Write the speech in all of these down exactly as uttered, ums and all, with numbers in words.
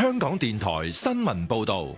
香港電台新聞報道。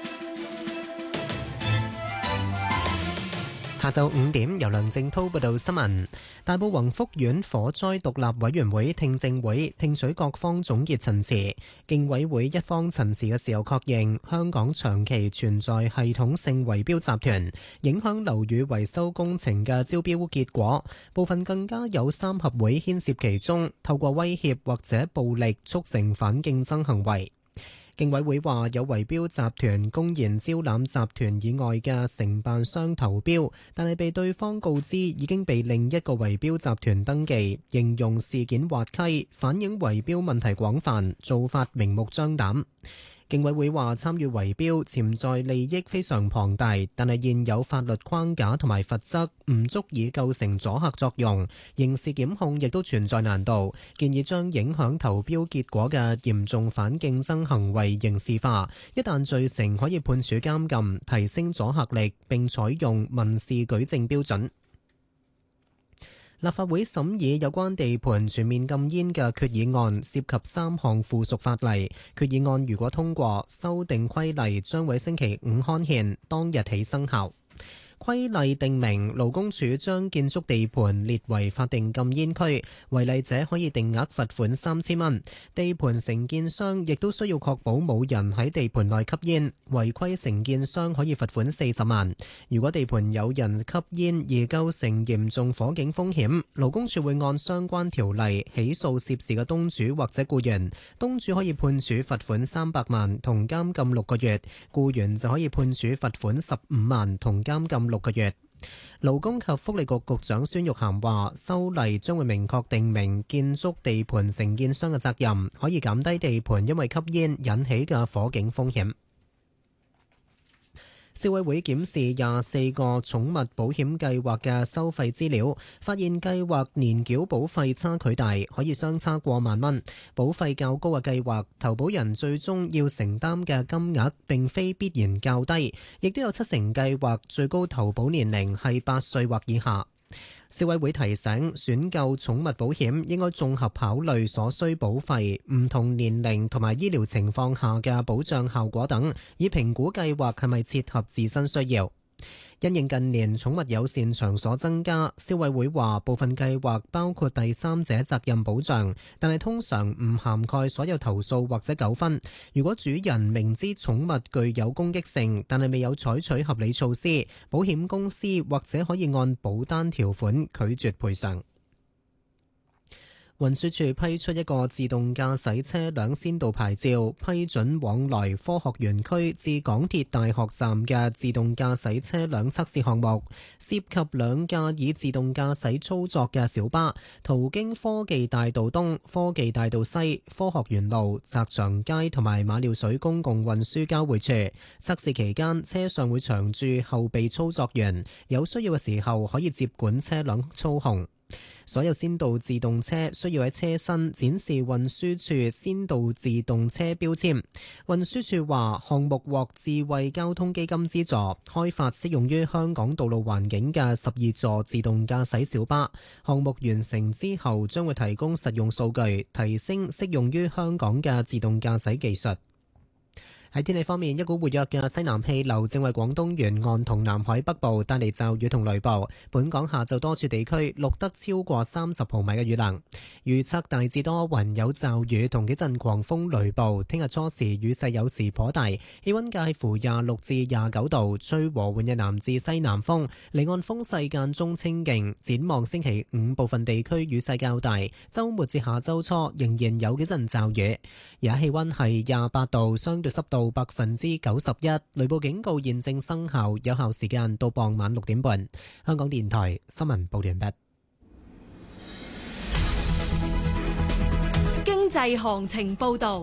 下晝五點，由梁正濤報道新聞。大埔宏福苑火災獨立委員會聽證會聽取各方總結陳詞，競委會一方陳詞嘅時候確認，香港長期存在系統性圍標集團，影響樓宇維修工程嘅招標結果，部分更加有三合會牽涉其中，透過威脅或者暴力促成反競爭行為。競委會話有圍標集團公然招攬集團以外嘅承辦商投標，但係被對方告知已經被另一個圍標集團登記，形容事件滑稽，反映圍標問題廣泛，做法明目張膽。競委會話參與圍標潛在利益非常龐大，但係現有法律框架同埋罰則唔足以構成阻嚇作用，刑事檢控亦都存在難度，建議將影響投標結果嘅嚴重反競爭行為刑事化，一旦罪成可以判處監禁，提升阻嚇力，並採用民事舉證標準。立法會審議有關地盤全面禁煙嘅決議案，涉及三項附屬法例。決議案如果通過，修訂規例將會星期五刊憲，當日起生效。規例定明勞工處將建築地盤列為法定禁煙區，違例者可以定額罰款三千蚊。地盤承建商亦都需要確保冇人喺地盤內吸煙，違規承建商可以罰款四十萬。如果地盤有人吸煙而構成嚴重火警風險，勞工處會按相關條例起訴涉事嘅東主或者僱員，東主可以判處罰款三百萬同監禁六個月，僱員就可以判處罰款十五萬同監禁六個月。勞工及福利局局長孫玉菡話，修例將會明確定明建築地盤承建商嘅責任，可以減低地盤因為吸煙引起嘅火警風險。消委會檢視廿四個寵物保險計劃嘅收費資料，發現計劃年繳保費差距大，可以相差過萬蚊。保費較高嘅計劃，投保人最終要承擔嘅金額並非必然較低，亦都有七成計劃最高投保年齡係八歲或以下。消委會提醒，選購寵物保險應該綜合考慮所需保費、唔同年齡同埋醫療情況下嘅保障效果等，以評估計劃係咪切合自身需要。因應近年寵物友善場所增加，消委會話部分計劃包括第三者責任保障，但係通常唔涵蓋所有投訴或者糾紛。如果主人明知寵物具有攻擊性，但係未有採取合理措施，保險公司或者可以按保單條款拒絕賠償。運輸署批出一個自動駕駛車輛先導牌照，批准往來科學園區至港鐵大學站嘅自動駕駛車輛測試項目，涉及兩架以自動駕駛操作嘅小巴，途經科技大道東、科技大道西、科學園路、澤祥街同埋馬料水公共運輸交匯處。測試期間，車上會長駐後備操作員，有需要嘅時候可以接管車輛操控。所有先導自動車需要喺車身展示運輸署先導自動車標籤。運輸署話，項目獲智慧交通基金資助，開發適用於香港道路環境嘅十二座自動駕駛小巴。項目完成之後，將會提供實用數據，提升適用於香港嘅自動駕駛技術。喺天氣方面，一股活躍嘅西南氣流正為廣東沿岸同南海北部帶嚟驟雨同雷暴。本港下晝多處地區錄得超過三十毫米嘅雨量。預測大致多雲有驟雨同幾陣狂風雷暴。聽日初時雨勢有時頗大，氣溫介乎廿六至廿九度，吹和緩嘅南至西南風。離岸風勢間中清勁。展望星期五部分地區雨勢較大，週末至下週初仍然有幾陣驟雨。而家氣溫係廿八度，相對濕度百分之九十一，雷暴警告現正生效，有效時間到傍晚六點半。香港電台新聞報完畢。 經濟行情報道。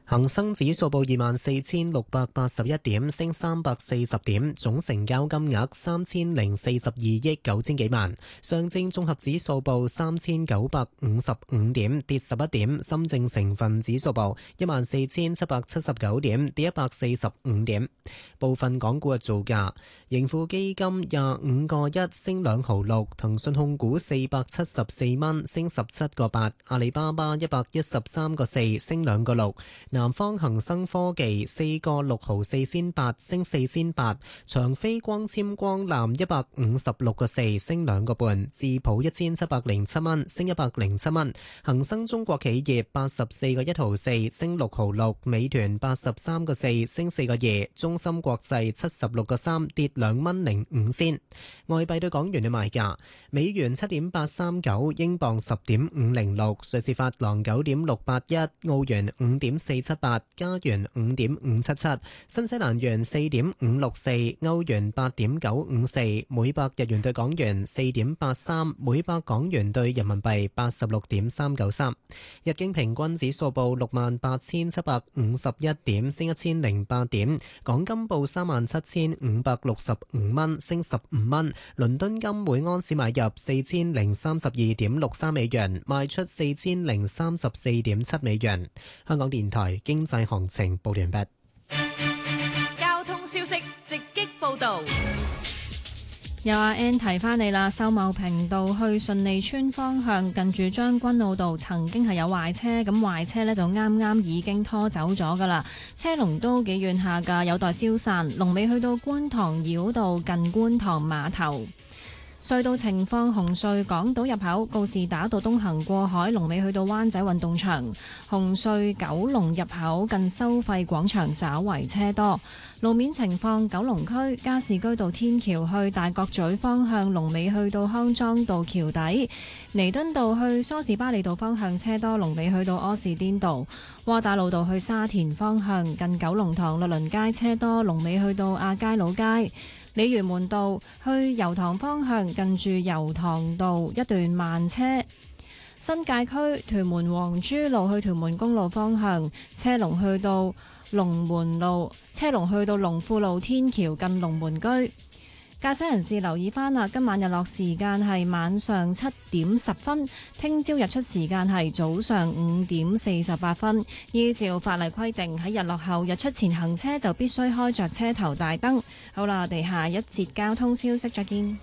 恒生指數報二萬四千六百八十一點，升三百四十點，總成交金額三千零四十二億九千幾萬。上證綜合指數報三千九百五十五點，跌十一點。深證成分指數報一萬四千七百七十九點，跌一百四十五點。部分港股嘅造價：盈富基金廿五個一升兩毫六，騰訊控股四百七十四蚊升十七個八，阿里巴巴一百一十三個四升兩個六。南方恒生科技四個六毫四仙八升四仙八，長飛光纖光纜一百五十六個四升兩個半，智普一千七百零七蚊升一百零七蚊，恒生中國企業八十四個一毫四升六毫六，美團八十三個四升四個二，中芯國際七十六個三跌兩蚊零五仙。外幣對港元嘅賣價：美元七點八三九，英鎊十點五零六，瑞士法郎九點六八一，澳元五點四七八，加元五點五七七，新西蘭元四點五六四，歐元八點九五四，每百日元對港元四點八三，每百港元對人民幣八十六點三九三。日經平均指數報六萬八千七百五十一點，升一千零八點。港金報三萬七千五百六十五蚊，升十五蚊。倫敦金每安士買入四千零三十二點六三美元，賣出四千零三十四點七美元。香港電台經濟行情報完畢。 交通消息直擊報道。 有阿 N 提翻你啦，秀茂坪道去順利村方向近住將軍澳道曾經係有壞車，咁壞車呢就啱啱已經拖走咗噶啦，車龍都幾遠下噶，有待消散。龍尾去到觀塘繞道近觀塘碼頭。隧道情況：紅隧港島入口告士打道東行過海，龍尾去到灣仔運動場；紅隧九龍入口近收費廣場稍為車多。路面情況：九龍區加士居道天橋去大角咀方向，龍尾去到康莊道橋底；彌敦道去梳士巴利道方向車多，龍尾去到柯士甸道；窩打老道去沙田方向近九龍塘律倫街車多，龍尾去到亞皆老街。鯉魚門道去油塘方向近住油塘道一段慢車。新界區屯門黃珠路去屯門公路方向車龍去到龍門路，車龍去到龍富路天橋近龍門居。駕駛人士留意翻啦，今晚日落時間係晚上七點十分，聽朝日出時間係早上五點四十八分。依照法例規定，喺日落後日出前行車就必須開着車頭大燈。好啦，我哋下一節交通消息再見。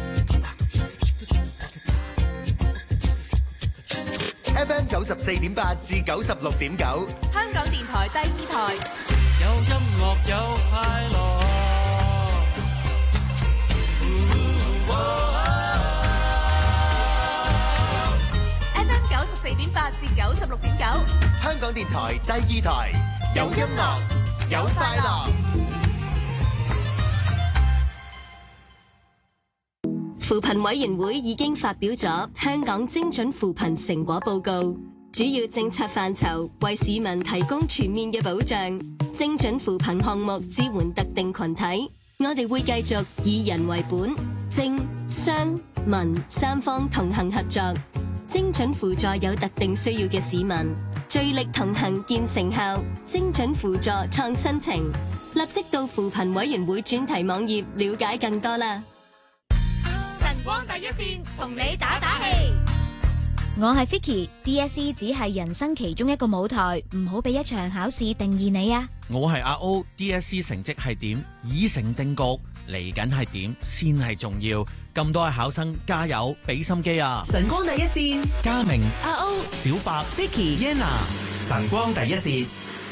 F M 九十四點八至九十六點九， 香港電台第二台， 有音樂有快樂。 F M 九十四點八至九十六點九， 香港電台第二台，有音樂有快樂。 扶貧委員會已經發表咗香港精準扶貧成果報告，主要政策範疇為市民提供全面嘅保障，精準扶貧項目支援特定群體。我哋會繼續以人為本，政商民三方同行合作，精準輔助有特定需要嘅市民，聚力同行見成效，精準輔助創新程。立即到扶貧委員會專題網頁了解更多啦！ 晨光第一線同你打打氣。 我係 Vicky，D S E 只係人生其中一個舞台，唔好俾一場考試定義你啊！ 我係阿 O，D S E 成績係點已成定局，嚟緊係點先係重要。咁多位考生加油，俾心機啊！ 晨光第一線， 嘉明、 阿 O、 小白、 Vicky、Yenna， 晨光第一線。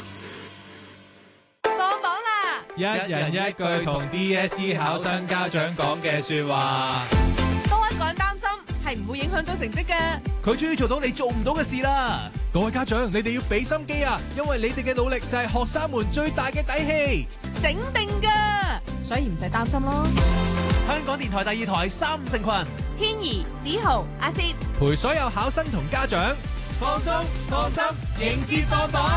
放榜啦！ 一人一句同 D S E 考生家長講嘅說話。 多一個人擔心係唔會影響到成績嘅。 佢終於做到你做唔到嘅事啦！各位家長，你哋要俾心機啊，因為你哋嘅努力就係學生們最大嘅底氣。 整定㗎，所以唔使擔心咯。 香港電台第二台三五成群， 天怡、子豪、阿薛陪所有考生同家長放鬆放心迎接放榜。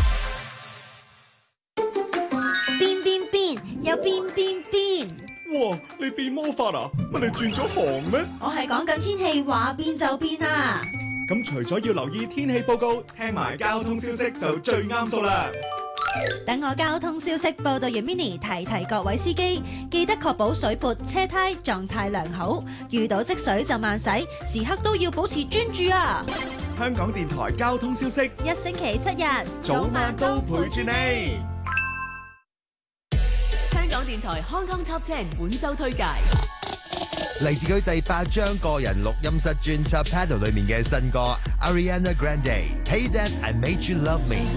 變變變，有變變變！ 哇！你變魔法啊？乜你轉咗行咩？ 我係講緊天氣話變就變啊！ 咁除咗要留意天氣報告，聽埋交通消息就最啱數啦。 等我交通消息報道完 Mini 提提各位司機，記得確保水潑車胎狀態良好，遇到積水就慢駛，時刻都要保持專注啊！ 香港電台交通消息， 一星期七日， 早晚都陪住你。 香港電台 Hong Kong Top Ten 本周推介， 嚟自佢第八張個人錄音室專輯《Paddle》裏面嘅新歌 Ariana Grande，Hey That I Made You Love Me。